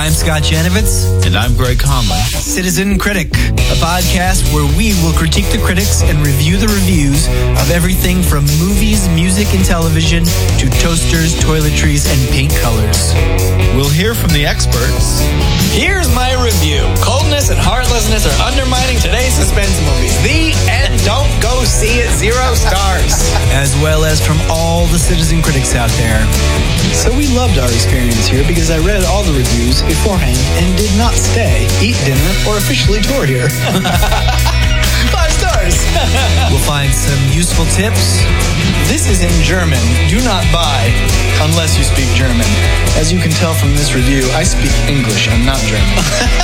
I'm Scott Janovitz. And I'm Greg Conley. Citizen Critic, a podcast where we will critique the critics and review the reviews of everything from movies, music, and television to toasters, toiletries, and paint colors. We'll hear from the experts. Here's my review. Coldness and heartlessness are undermining today's suspense movies. The end. Don't go see it. 0 stars. As well as from all the citizen critics out there. So we loved our experience here because I read all the reviews beforehand and did not stay, eat dinner, or officially tour here. 5 stars. We'll find some useful tips. This is in German. Do not buy unless you speak German. As you can tell from this review, I speak English. I'm not German.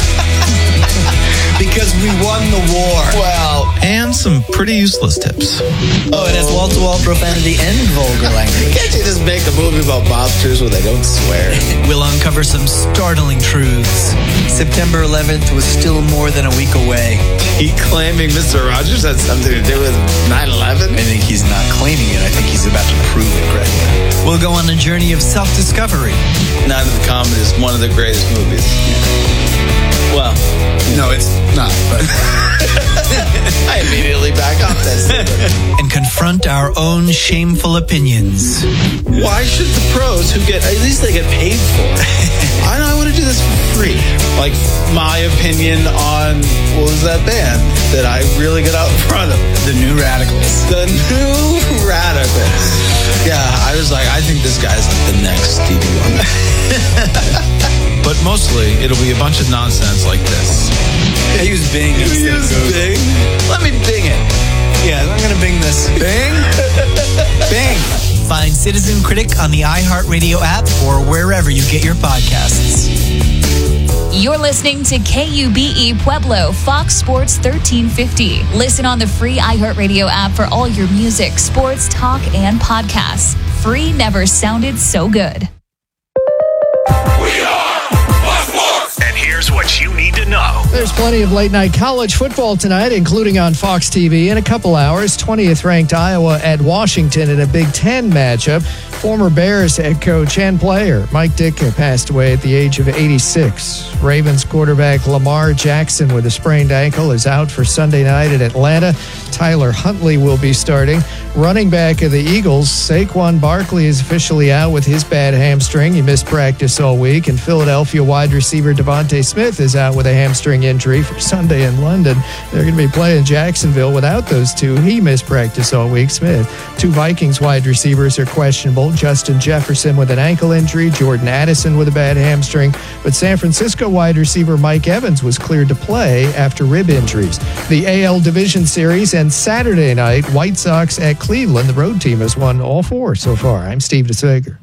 Because we won the war. Well, And some pretty useless tips. Oh, it has wall-to-wall profanity and vulgar language. can't you just make a movie about mobsters where they don't swear? We'll uncover some startling truths. September 11th was still more than a week away. He claiming Mr. Rogers had something to do with 9/11? I think he's not claiming it. I think he's about to prove it, Greg. We'll go on a journey of self-discovery. Night of the Comet is one of the greatest movies. Well, No, it's not, but I immediately back off that statement. And confront our own shameful opinions. Why should the pros who get, at least they get paid for it? I want to do this for free. Like my opinion on, what was that band that I really got out in front of? the New Radicals. The New Radicals. Yeah, I was like, I think this guy's like the next Stevie Wonder. But mostly, it'll be a bunch of nonsense like this. Yeah, he was Bing. He is Bing. Let me Bing it. Yeah, I'm going to Bing this. Bing? Bing. Find Citizen Critic on the iHeartRadio app or wherever you get your podcasts. You're listening to KUBE Pueblo, Fox Sports 1350. Listen on the free iHeartRadio app for all your music, sports, talk, and podcasts. Free never sounded so good. And here's what you need to know. There's plenty of late-night college football tonight, including on Fox TV. In a couple hours, 20th-ranked Iowa at Washington in a Big Ten matchup. Former Bears head coach and player Mike Ditka passed away at the age of 86. Ravens quarterback Lamar Jackson with a sprained ankle is out for Sunday night at Atlanta. Tyler Huntley will be starting. Running back of the Eagles, Saquon Barkley is officially out with his bad hamstring. He missed practice all week. And Philadelphia wide receiver Devontae Smith is out with a hamstring injury for Sunday in London. They're going to be playing Jacksonville without those two. He missed practice all week, Smith. 2 Vikings wide receivers are questionable. Justin Jefferson with an ankle injury, Jordan Addison with a bad hamstring. But San Francisco wide receiver Mike Evans was cleared to play after rib injuries. The AL Division Series and Saturday night, White Sox at Cleveland. The road team has won all 4 so far. I'm Steve DeSager.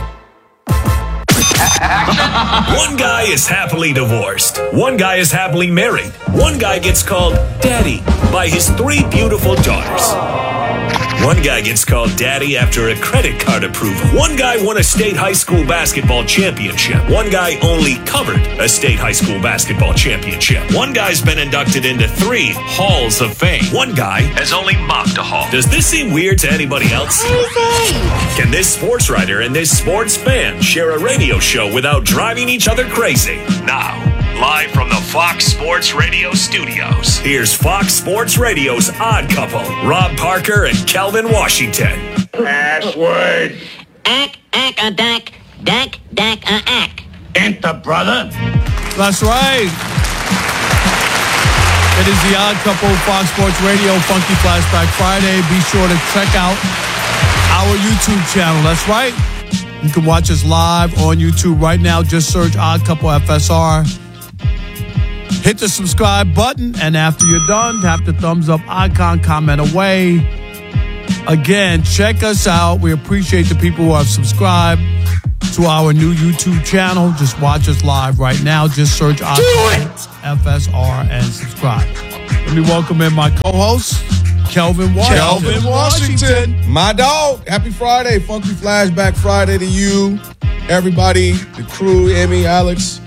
One guy is happily divorced. One guy is happily married. One guy gets called daddy by his 3 beautiful daughters. One guy gets called daddy after a credit card approval. One guy won a state high school basketball championship. One guy only covered a state high school basketball championship. One guy's been inducted into 3 halls of fame. One guy has only mocked a hall. Does this seem weird to anybody else? Can this sports writer and this sports fan share a radio show without driving each other crazy? Now, live from the Fox Sports Radio studios, here's Fox Sports Radio's Odd Couple, Rob Parker and Calvin Washington. Password. Ack, ack. Enter, brother. That's right. It is the Odd Couple, Fox Sports Radio, Funky Flashback Friday. Be sure to check out our YouTube channel. That's right. You can watch us live on YouTube right now. Just search Odd Couple FSR. Hit the subscribe button, and after you're done, tap the thumbs up icon, comment away. Again, check us out. We appreciate the people who have subscribed to our new YouTube channel. Just watch us live right now. Just search Odd Couple FSR and subscribe. Let me welcome in my co-host, Kelvin Washington. Kelvin Washington. My dog. Happy Friday. Funky Flashback Friday to you, everybody, the crew, Emmy, Alex,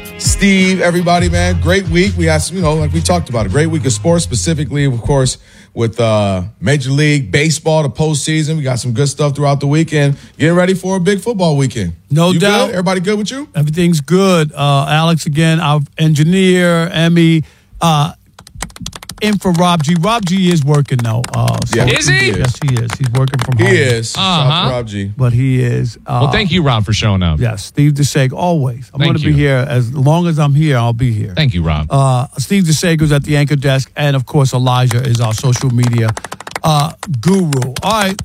Steve, everybody, man. Great week. We had, like we talked about, a great week of sports, specifically, of course, with Major League Baseball, the postseason. We got some good stuff throughout the weekend. Getting ready for a big football weekend. No You doubt. good? Everybody good with you? Everything's good. Alex, again, our engineer, Emmy, in for Rob G. Rob G is working, though. Is he? Yes, he is. He's working from home. He is. Shout out to Rob G. But he is. Well, thank you, Rob, for showing up. Yes, Steve DeSager, always. I'm Thank going to be you. here. As long as I'm here, I'll be here. Thank you, Rob. Steve DeSager's at the anchor desk. And, of course, Elijah is our social media guru. All right.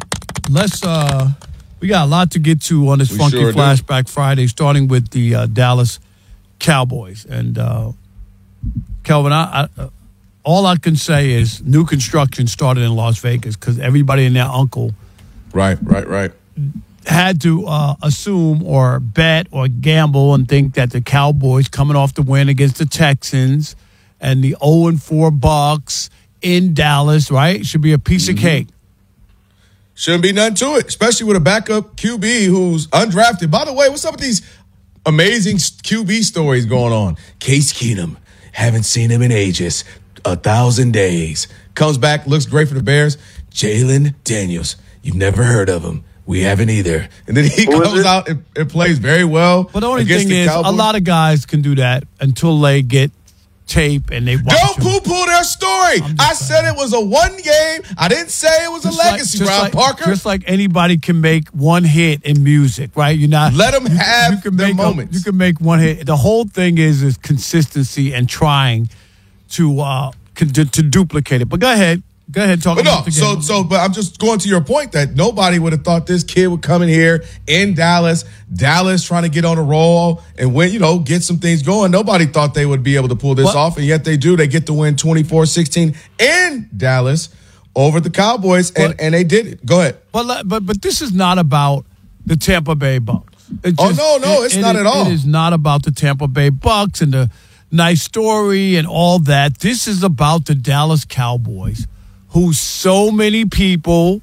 We got a lot to get to on this We Funky sure do. Flashback Friday, starting with the Dallas Cowboys. And, Kelvin, all I can say is new construction started in Las Vegas because everybody and their uncle Right. had to assume or bet or gamble and think that the Cowboys coming off the win against the Texans and the 0-4 Bucks in Dallas, right, should be a piece of cake. Shouldn't be nothing to it, especially with a backup QB who's undrafted. By the way, what's up with these amazing QB stories going on? Case Keenum, haven't seen him in ages. 1,000 days. Comes back, looks great for the Bears. Jalen Daniels, you've never heard of him. We haven't either. And then he comes out and plays very well. But the only against thing the is, Cowboys. a lot of guys can do that until they get tape and they watch Don't them. poo-poo their story. I said it was a one game. I didn't say it was a legacy, Rob Parker. Just like anybody can make one hit in music, right? You're not Let them have their moments. You can make one hit. The whole thing is consistency and trying to duplicate it. But go ahead, talk But about the game. but I'm just going to your point that nobody would have thought this kid would come in here in Dallas trying to get on a roll and win, get some things going. Nobody thought they would be able to pull this off, and yet they do. They get to win 24-16 in Dallas over the Cowboys, and they did it. Go ahead. But this is not about the Tampa Bay Bucks. It's not at all. It is not about the Tampa Bay Bucks and the nice story and all that. This is about the Dallas Cowboys, who so many people,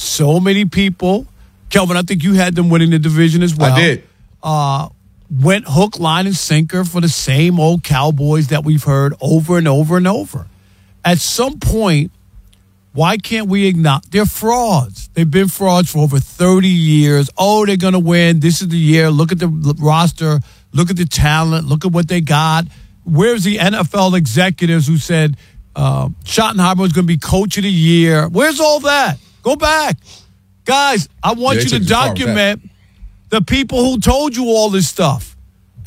Kelvin, I think you had them winning the division as well. I did. Went hook, line, and sinker for the same old Cowboys that we've heard over and over and over. At some point, why can't we acknowledge they're frauds? They've been frauds for over 30 years. Oh, they're going to win. This is the year. Look at the roster. Look at the talent. Look at what they got. Where's the NFL executives who said Schottenheimer was going to be coach of the year? Where's all that? Go back. Guys, I want you to document the people who told you all this stuff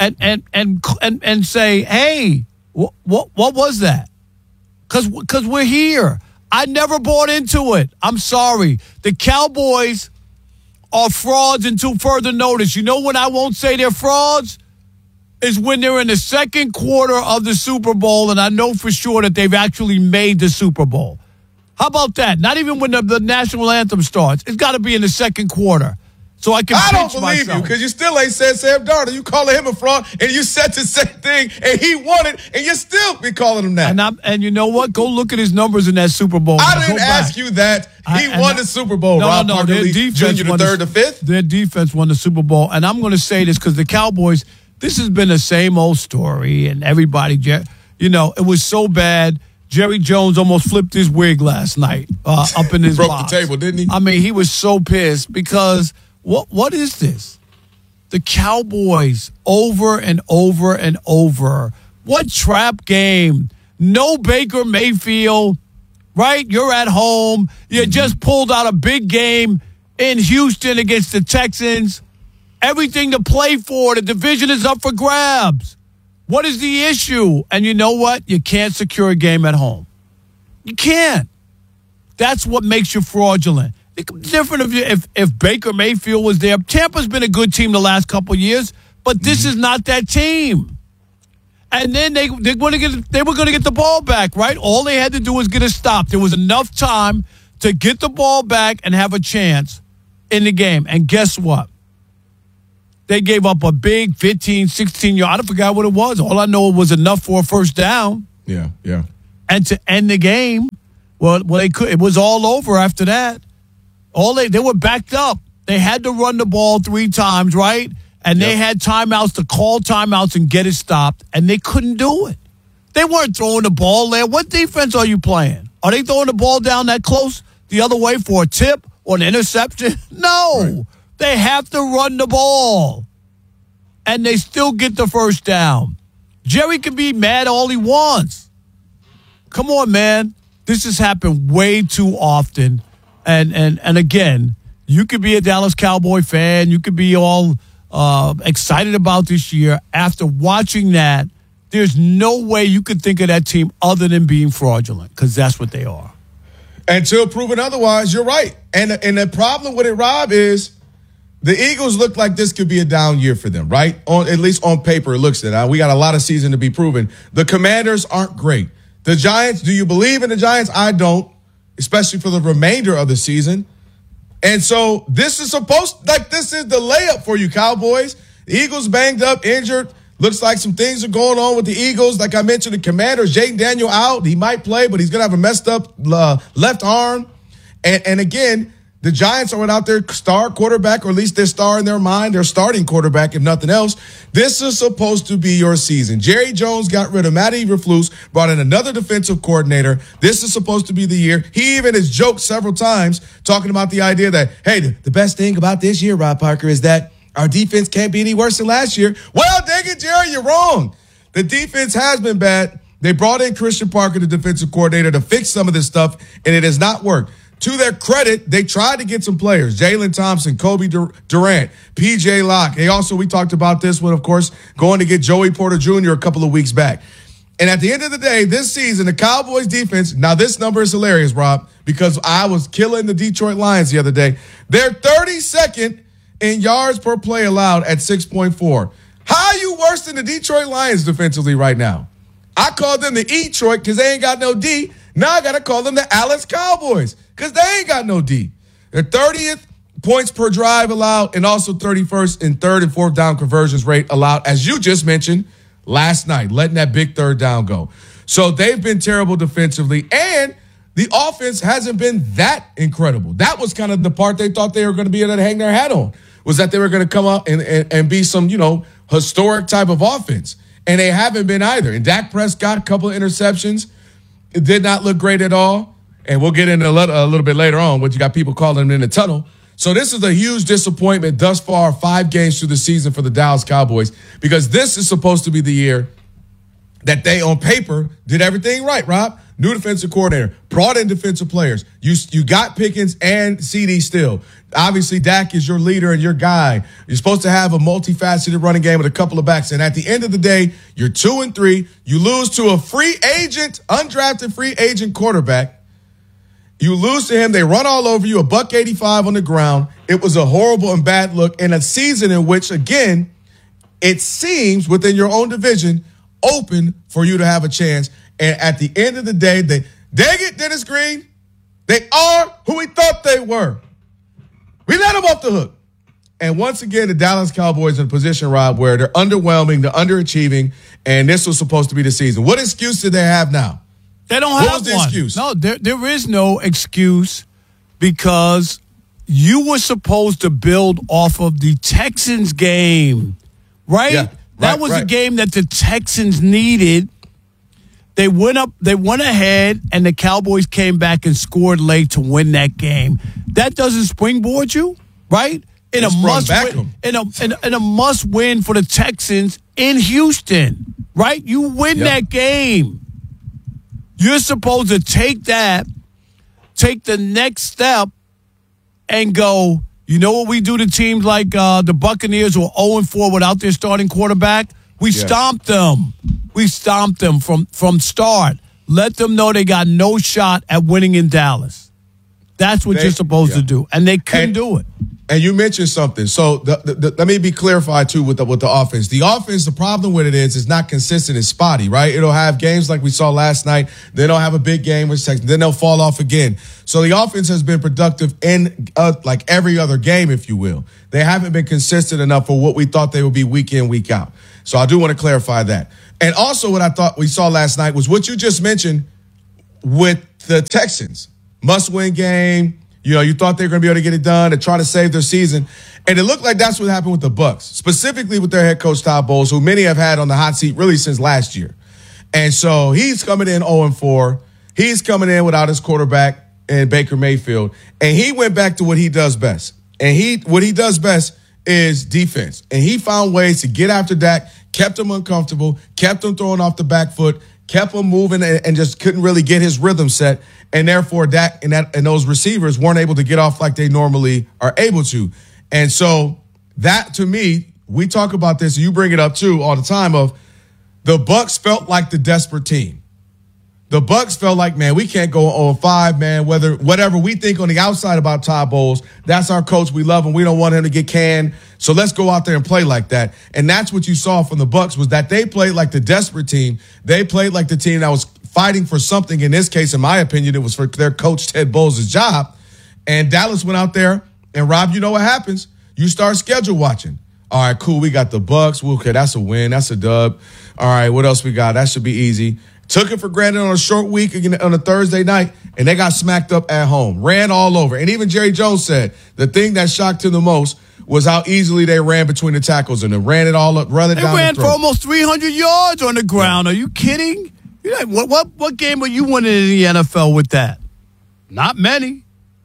and say, hey, what was that? Because we're here. I never bought into it. I'm sorry. The Cowboys are frauds until further notice. You know when I won't say they're frauds? Is when they're in the second quarter of the Super Bowl, and I know for sure that they've actually made the Super Bowl. How about that? Not even when the national anthem starts. It's got to be in the second quarter. So I don't believe you because you still ain't said Sam Darnold. You calling him a fraud, and you said the same thing, and he won it, and you still be calling him that. And you know what? Go look at his numbers in that Super Bowl. I didn't ask you that. He won the Super Bowl. No, Their defense Jr. the third, the fifth. Their defense won the Super Bowl, and I'm going to say this because the Cowboys. This has been the same old story, and everybody, it was so bad. Jerry Jones almost flipped his wig last night up in his broke box. the table, didn't he? I mean, he was so pissed because what is this? The Cowboys over and over and over. What trap game? No Baker Mayfield, right? You're at home. You just pulled out a big game in Houston against the Texans. Everything to play for. The division is up for grabs. What is the issue? And you know what? You can't secure a game at home. You can't. That's what makes you fraudulent. It's different if Baker Mayfield was there. Tampa's been a good team the last couple of years, but this is not that team. And then they were going to get the ball back, right? All they had to do was get a stop. There was enough time to get the ball back and have a chance in the game. And guess what? They gave up a big 15, 16-yard. I forgot what it was. All I know it was enough for a first down. Yeah. And to end the game, well, they could. It was all over after that. They were backed up. They had to run the ball 3 times, right? And they had timeouts to call timeouts and get it stopped, and they couldn't do it. They weren't throwing the ball there. What defense are you playing? Are they throwing the ball down that close the other way for a tip or an interception? No. Right. They have to run the ball. And they still get the first down. Jerry can be mad all he wants. Come on, man. This has happened way too often. And again, you could be a Dallas Cowboy fan. You could be all excited about this year. After watching that, there's no way you could think of that team other than being fraudulent, because that's what they are. Until proven otherwise, you're right. And the problem with it, Rob, is the Eagles look like this could be a down year for them, right? At least on paper, it looks that. We got a lot of season to be proven. The Commanders aren't great. The Giants, do you believe in the Giants? I don't, especially for the remainder of the season. And so this is this is the layup for you, Cowboys. The Eagles banged up, injured. Looks like some things are going on with the Eagles. Like I mentioned, the Commanders, Jaden Daniel out. He might play, but he's going to have a messed up left arm. And again, the Giants are without their star quarterback, or at least their star in their mind, their starting quarterback, if nothing else. This is supposed to be your season. Jerry Jones got rid of Matty Eberflus, brought in another defensive coordinator. This is supposed to be the year. He even has joked several times talking about the idea that, hey, the best thing about this year, Rob Parker, is that our defense can't be any worse than last year. Well, dang it, Jerry, you're wrong. The defense has been bad. They brought in Christian Parker, the defensive coordinator, to fix some of this stuff, and it has not worked. To their credit, they tried to get some players. Jalen Thompson, Kobe Durant, P.J. Locke. We talked about this one, of course, going to get Joey Porter Jr. a couple of weeks back. And at the end of the day, this season, the Cowboys defense, now this number is hilarious, Rob, because I was killing the Detroit Lions the other day. They're 32nd in yards per play allowed at 6.4. How are you worse than the Detroit Lions defensively right now? I called them the E-Troit because they ain't got no D. Now I got to call them the Alice Cowboys because they ain't got no D. They're 30th points per drive allowed and also 31st in third and fourth down conversions rate allowed, as you just mentioned last night, letting that big third down go. So they've been terrible defensively, and the offense hasn't been that incredible. That was kind of the part they thought they were going to be able to hang their hat on, was that they were going to come up and be some, historic type of offense. And they haven't been either. And Dak Prescott, a couple of interceptions. It did not look great at all. And we'll get into a little bit later on what you got people calling them in the tunnel. So this is a huge disappointment thus far, 5 games through the season for the Dallas Cowboys, because this is supposed to be the year that they, on paper, did everything right, Rob. New defensive coordinator, brought in defensive players. You got Pickens and CD still. Obviously, Dak is your leader and your guy. You're supposed to have a multifaceted running game with a couple of backs. And at the end of the day, you're 2-3. You lose to a free agent, undrafted free agent quarterback. You lose to him. They run all over you, $185 on the ground. It was a horrible and bad look in a season in which, again, it seems within your own division open for you to have a chance. And at the end of the day, dang it, Dennis Green, they are who we thought they were. We let them off the hook. And once again, the Dallas Cowboys in a position, Rob, where they're underwhelming, they're underachieving, and this was supposed to be the season. What excuse do they have now? They don't have one. What was the excuse? No, there is no excuse, because you were supposed to build off of the Texans game, right? Yeah, that was a game that the Texans needed. They went ahead, and the Cowboys came back and scored late to win that game. That doesn't springboard you, right? In a must win for the Texans in Houston, right? You win that game. You're supposed to take the next step, and go, you know what we do to teams like the Buccaneers, who are 0-4 without their starting quarterback? We stomped them. We stomped them from start. Let them know they got no shot at winning in Dallas. That's what you're supposed to do. And they couldn't do it. And you mentioned something. So let me be clarified, too, with the offense. The offense, the problem with it is it's not consistent. It's spotty, right? It'll have games like we saw last night. Then they'll have a big game with Texans. Then they'll fall off again. So the offense has been productive in like every other game, if you will. They haven't been consistent enough for what we thought they would be week in, week out. So I do want to clarify that. And also what I thought we saw last night was what you just mentioned with the Texans. Must-win game. You thought they were going to be able to get it done and try to save their season. And it looked like that's what happened with the Bucs, specifically with their head coach, Todd Bowles, who many have had on the hot seat really since last year. And so he's coming in 0-4. he's coming in without his quarterback and Baker Mayfield, and he went back to what he does best. And what he does best is defense. And he found ways to get after Dak, kept him uncomfortable, kept him throwing off the back foot, kept him moving, and just couldn't really get his rhythm set. And therefore, Dak and those receivers weren't able to get off like they normally are able to. And so that, to me, we talk about this, and you bring it up too all the time, of the Bucs felt like the desperate team. The Bucs felt like, man, we can't go 0-5, man. Whatever we think on the outside about Todd Bowles, that's our coach. We love him. We don't want him to get canned. So let's go out there and play like that. And that's what you saw from the Bucs, was that they played like the desperate team. They played like the team that was fighting for something. In this case, in my opinion, it was for their coach, Ted Bowles' job. And Dallas went out there, and Rob, you know what happens. You start schedule watching. All right, cool. We got the Bucs. Okay, that's a win. That's a dub. All right, what else we got? That should be easy. Took it for granted on a short week on a Thursday night, and they got smacked up at home. Ran all over. And even Jerry Jones said the thing that shocked him the most was how easily they ran between the tackles, and they ran it all up, run it down the throat. They ran for almost 300 yards on the ground. Are you kidding? What game are you winning in the NFL with that? Not many.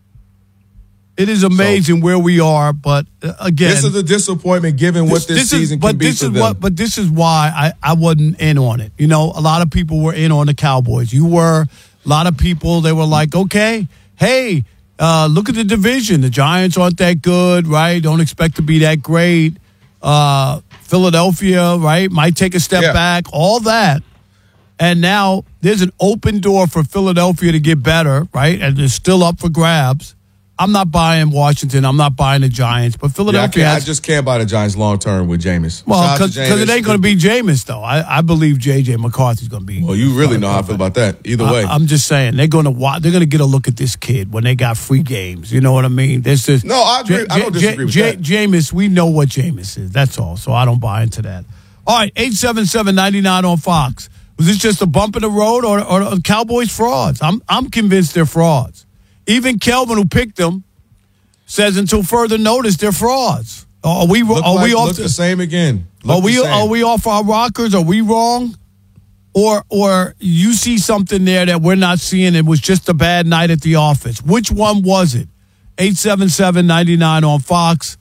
It is amazing where we are, but again, this is a disappointment given what this season can be for them. But this is why I wasn't in on it. You know, a lot of people were in on the Cowboys. You were. A lot of people, they were like, okay, hey, look at the division. The Giants aren't that good, right? Don't expect to be that great. Philadelphia, right, might take a step back. All that. And now there's an open door for Philadelphia to get better, right? And it's still up for grabs. I'm not buying Washington. I'm not buying the Giants. But Philadelphia I just can't buy the Giants long-term with Jameis. Well, because it ain't going to be Jameis, though. I believe J.J. McCarthy's going to be. Well, you really know how I feel about that. Either way. I'm just saying, they're going to get a look at this kid when they got free games. You know what I mean? No, I agree. I don't disagree with that. Jameis, we know what Jameis is. That's all. So I don't buy into that. All right, 877-99 on Fox. Was this just a bump in the road or Cowboys frauds? I'm convinced they're frauds. Even Kelvin, who picked them, says until further notice they're frauds. Are we off the same again? Are we off our rockers? Are we wrong? Or you see something there that we're not seeing? It was just a bad night at the office. Which one was it? 877-99 on Fox.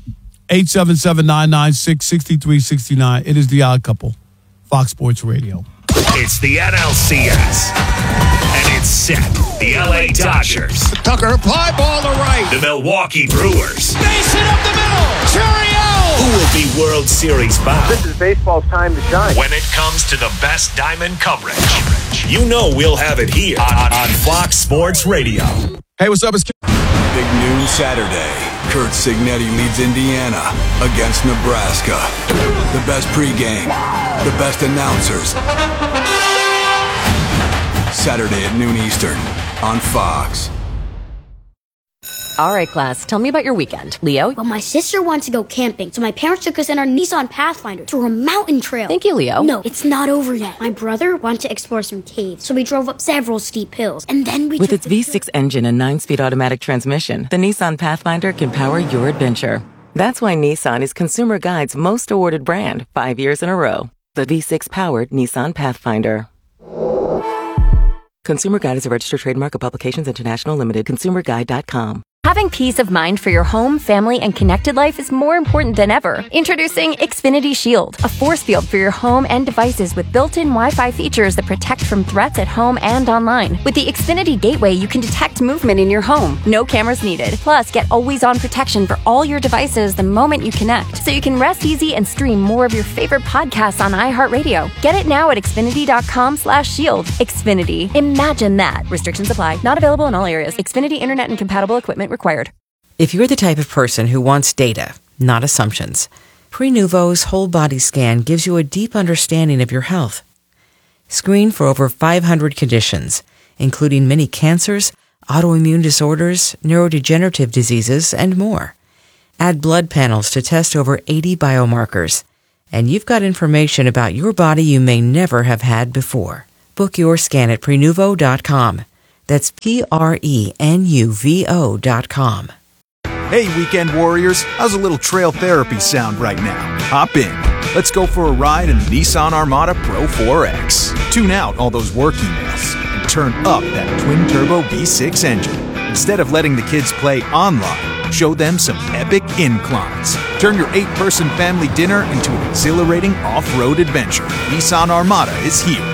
877-996-6369. It is The Odd Couple. Fox Sports Radio. It's the NLCS. And it's set. The LA Dodgers. Tucker, fly ball to right. The Milwaukee Brewers. Mason up the middle. Cheerio! Who will be World Series bound? This is baseball's time to shine. When it comes to the best diamond coverage, you know we'll have it here on Fox Sports Radio. Hey, what's up? It's Big noon Saturday. Kurt Signetti leads Indiana against Nebraska. The best pregame, the best announcers. Saturday at noon Eastern on Fox. All right, class, tell me about your weekend. Leo? Well, my sister wants to go camping, so my parents took us in our Nissan Pathfinder through a mountain trail. Thank you, Leo. No, it's not over yet. My brother wanted to explore some caves, so we drove up several steep hills, and then we With its V6 engine and 9-speed automatic transmission, the Nissan Pathfinder can power your adventure. That's why Nissan is Consumer Guide's most awarded brand 5 years in a row. The V6-powered Nissan Pathfinder. Consumer Guide is a registered trademark of Publications International Limited. ConsumerGuide.com. Having peace of mind for your home, family, and connected life is more important than ever. Introducing Xfinity Shield, a force field for your home and devices with built-in Wi-Fi features that protect from threats at home and online. With the Xfinity Gateway, you can detect movement in your home. No cameras needed. Plus, get always-on protection for all your devices the moment you connect, so you can rest easy and stream more of your favorite podcasts on iHeartRadio. Get it now at Xfinity.com/shield. Xfinity. Imagine that. Restrictions apply. Not available in all areas. Xfinity Internet and compatible equipment required. If you're the type of person who wants data, not assumptions, Prenuvo's whole body scan gives you a deep understanding of your health. Screen for over 500 conditions, including many cancers, autoimmune disorders, neurodegenerative diseases, and more. Add blood panels to test over 80 biomarkers, and you've got information about your body you may never have had before. Book your scan at Prenuvo.com. That's Prenuvo.com. Hey, weekend warriors, how's a little trail therapy sound right now? Hop in. Let's go for a ride in the Nissan Armada Pro 4X. Tune out all those work emails and turn up that twin-turbo V6 engine. Instead of letting the kids play online, show them some epic inclines. Turn your 8-person family dinner into an exhilarating off-road adventure. Nissan Armada is here.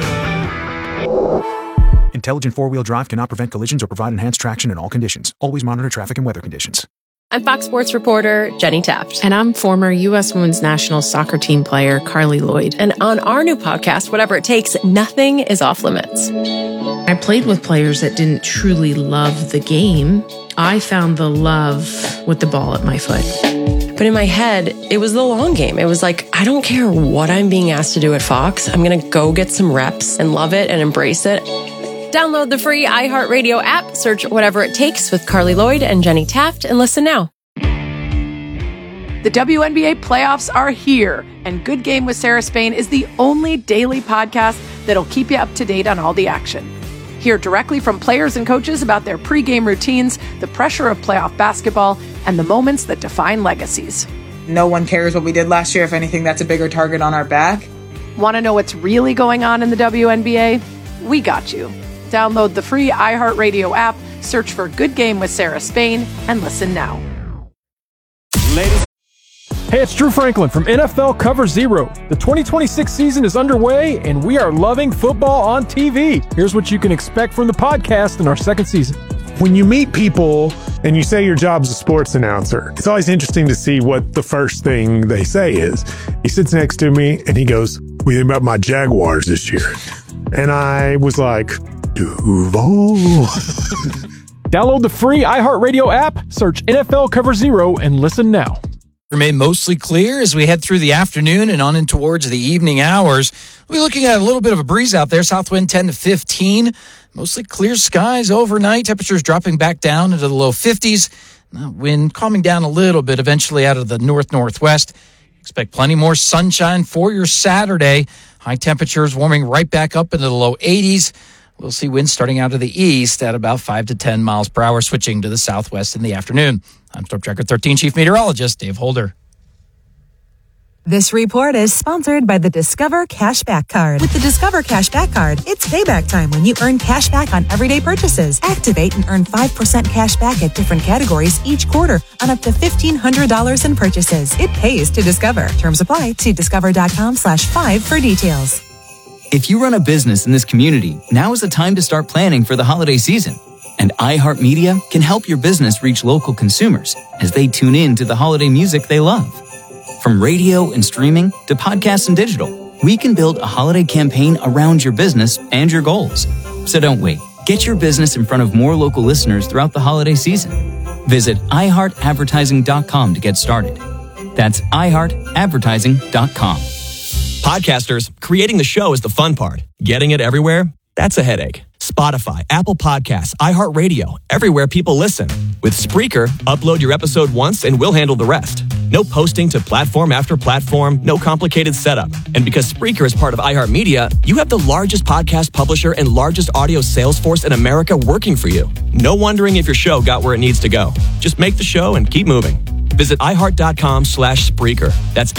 Intelligent four-wheel drive cannot prevent collisions or provide enhanced traction in all conditions. Always monitor traffic and weather conditions. I'm Fox Sports reporter Jenny Taft. And I'm former U.S. Women's National Soccer Team player Carly Lloyd. And on our new podcast, Whatever It Takes, nothing is off limits. I played with players that didn't truly love the game. I found the love with the ball at my foot. But in my head, it was the long game. It was like, I don't care what I'm being asked to do at Fox. I'm going to go get some reps and love it and embrace it. Download the free iHeartRadio app, search Whatever It Takes with Carly Lloyd and Jenny Taft, and listen now. The WNBA playoffs are here, and Good Game with Sarah Spain is the only daily podcast that'll keep you up to date on all the action. Hear directly from players and coaches about their pregame routines, the pressure of playoff basketball, and the moments that define legacies. No one cares what we did last year. If anything, that's a bigger target on our back. Want to know what's really going on in the WNBA? We got you. Download the free iHeartRadio app, search for Good Game with Sarah Spain, and listen now. Ladies. Hey, it's Drew Franklin from NFL Cover Zero. The 2026 season is underway, and we are loving football on TV. Here's what you can expect from the podcast in our second season. When you meet people and you say your job's a sports announcer, it's always interesting to see what the first thing they say is. He sits next to me, and he goes, "What do you think about my Jaguars this year?" And I was like, Duval. Download the free iHeartRadio app, search NFL Cover Zero, and listen now. Remain mostly clear as we head through the afternoon and on in towards the evening hours. We'll be looking at a little bit of a breeze out there, south wind 10 to 15. Mostly clear skies overnight. Temperatures dropping back down into the low 50s. Wind calming down a little bit eventually out of the north-northwest. Expect plenty more sunshine for your Saturday. High temperatures warming right back up into the low 80s. We'll see winds starting out of the east at about 5 to 10 miles per hour, switching to the southwest in the afternoon. I'm Storm Tracker 13 Chief Meteorologist Dave Holder. This report is sponsored by the Discover Cashback Card. With the Discover Cashback Card, it's payback time when you earn cash back on everyday purchases. Activate and earn 5% cash back at different categories each quarter on up to $1,500 in purchases. It pays to Discover. Terms apply. See discover.com/5 for details. If you run a business in this community, now is the time to start planning for the holiday season. And iHeartMedia can help your business reach local consumers as they tune in to the holiday music they love. From radio and streaming to podcasts and digital, we can build a holiday campaign around your business and your goals. So don't wait. Get your business in front of more local listeners throughout the holiday season. Visit iHeartAdvertising.com to get started. That's iHeartAdvertising.com. Podcasters, creating the show is the fun part. Getting it everywhere? That's a headache. Spotify, Apple Podcasts, iHeartRadio, everywhere people listen. With Spreaker, upload your episode once and we'll handle the rest. No posting to platform after platform, no complicated setup. And because Spreaker is part of iHeartMedia, you have the largest podcast publisher and largest audio sales force in America working for you. No wondering if your show got where it needs to go. Just make the show and keep moving. Visit iHeart.com/Spreaker. That's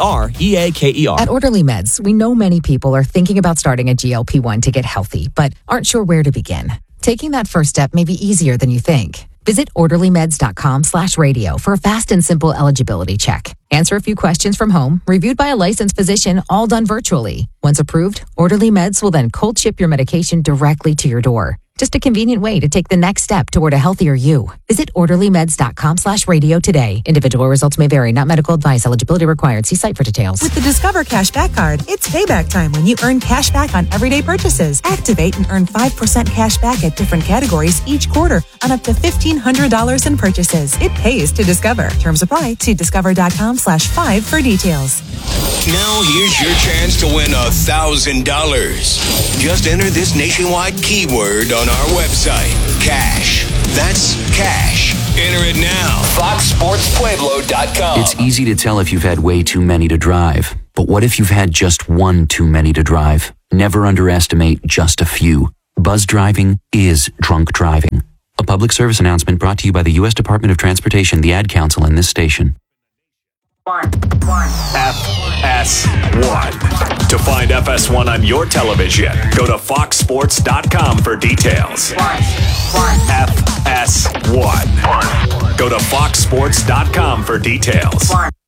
SPREAKER. At Orderly Meds, we know many people are thinking about starting a GLP-1 to get healthy, but aren't sure where to begin. Taking that first step may be easier than you think. Visit orderlymeds.com/radio for a fast and simple eligibility check. Answer a few questions from home, reviewed by a licensed physician, all done virtually. Once approved, Orderly Meds will then cold ship your medication directly to your door. Just a convenient way to take the next step toward a healthier you. Visit orderlymeds.com/radio today. Individual results may vary, not medical advice. Eligibility required. See site for details. With the Discover Cashback Card, it's payback time when you earn cash back on everyday purchases. Activate and earn 5% cash back at different categories each quarter on up to $1,500 in purchases. It pays to Discover. Terms apply. See discover.com/5 for details. Now here's your chance to win $1,000. Just enter this nationwide keyword on our website, cash. That's cash. Enter it now. FoxSportsPueblo.com. It's easy to tell if you've had way too many to drive. But what if you've had just one too many to drive? Never underestimate just a few. Buzz driving is drunk driving. A public service announcement brought to you by the U.S. Department of Transportation, the Ad Council, and this station. FS1. To find FS1 on your television, go to foxsports.com for details. FS1. Go to foxsports.com for details.